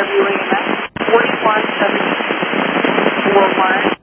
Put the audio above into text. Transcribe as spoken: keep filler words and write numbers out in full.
W A M S, forty-one seven four one.